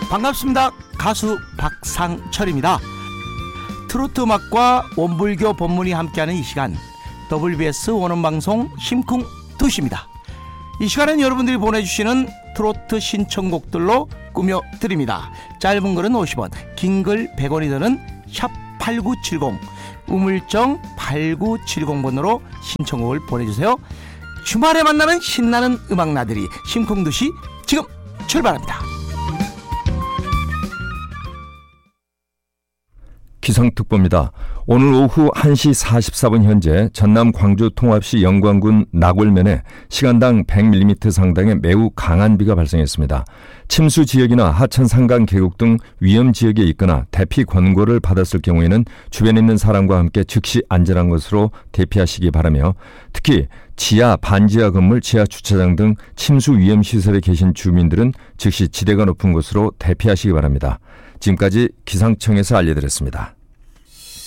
반갑습니다. 가수 박상철입니다. 트로트 음악과 원불교 법문이 함께하는 이 시간, WBS 원음방송 심쿵 2시입니다. 이 시간은 여러분들이 보내주시는 트로트 신청곡들로 꾸며드립니다. 짧은 글은 50원, 긴 글 100원이 드는 샵8970, 우물정 8970번으로 신청곡을 보내주세요. 주말에 만나는 신나는 음악 나들이 심쿵 2시 지금 출발합니다. 기상특보입니다. 오늘 오후 1시 44분 현재 전남 광주 통합시 영광군 나골면에 시간당 100mm 상당의 매우 강한 비가 발생했습니다. 침수 지역이나 하천 산간 계곡 등 위험 지역에 있거나 대피 권고를 받았을 경우에는 주변에 있는 사람과 함께 즉시 안전한 곳으로 대피하시기 바라며, 특히 지하, 반지하 건물, 지하 주차장 등 침수 위험 시설에 계신 주민들은 즉시 지대가 높은 곳으로 대피하시기 바랍니다. 지금까지 기상청에서 알려드렸습니다.